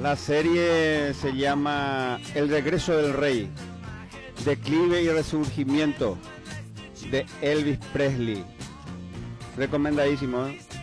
La serie se llama El regreso del rey, declive y resurgimiento de Elvis Presley. Recomendadísimo, ¿eh?